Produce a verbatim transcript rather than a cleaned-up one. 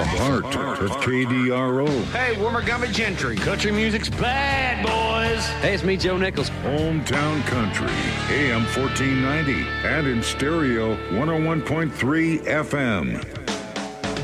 The heart of K D R O. Hey, Wimmergummy Gentry. Country music's bad, boys. Hey, it's me, Joe Nichols. Hometown Country, A M fourteen ninety, and in stereo, one oh one point three F M.